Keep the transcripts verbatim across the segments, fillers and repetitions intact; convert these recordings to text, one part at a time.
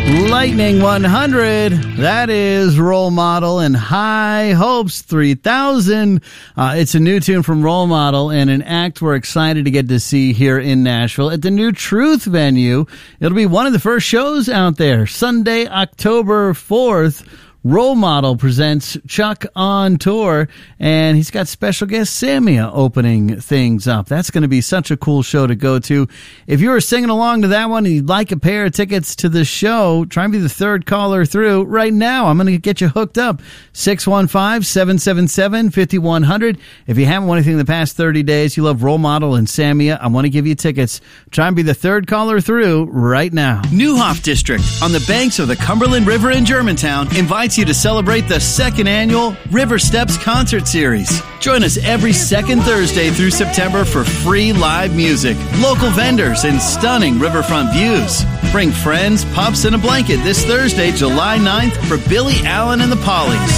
Lightning one hundred, that is Role Model, and High Hopes three thousand. Uh, it's a new tune from Role Model and an act we're excited to get to see here in Nashville at the new Truth venue. It'll be one of the first shows out there, Sunday, October fourth. Role Model presents Chuck on Tour, and he's got special guest Samia opening things up. That's going to be such a cool show to go to. If you were singing along to that one and you'd like a pair of tickets to the show, try and be the third caller through right now. I'm going to get you hooked up. six one five, seven seven seven, five one zero zero. If you haven't won anything in the past thirty days, you love Role Model and Samia, I want to give you tickets. Try and be the third caller through right now. Neuhoff District, on the banks of the Cumberland River in Germantown, invites you to celebrate the second annual River Steps Concert Series. Join us every second Thursday through September for free live music, local vendors, and stunning riverfront views. Bring friends, pups, and a blanket this Thursday, July ninth, for Billy Allen and the Pollies.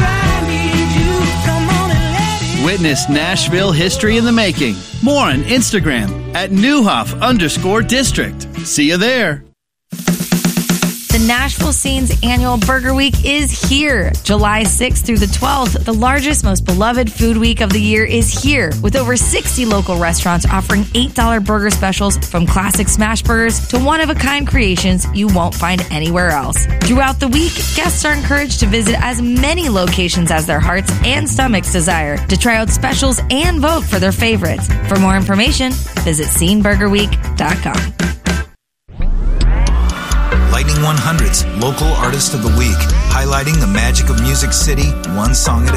Witness Nashville history in the making. More on Instagram at Neuhoff underscore district. See you there. The Nashville Scene's annual Burger Week is here. July sixth through the twelfth, the largest, most beloved food week of the year is here, with over sixty local restaurants offering eight dollars burger specials, from classic smash burgers to one-of-a-kind creations you won't find anywhere else. Throughout the week, guests are encouraged to visit as many locations as their hearts and stomachs desire to try out specials and vote for their favorites. For more information, visit scene burger week dot com. Lightning one hundred's Local Artist of the Week, highlighting the magic of Music City, one song at a